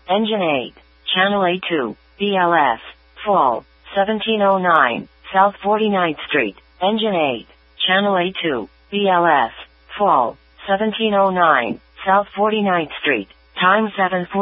Engine 8, Channel A2, BLS, Fall, 1709, South 49th Street. Engine 8, Channel A2, BLS, Fall, 1709, South 49th Street. Time 7:40.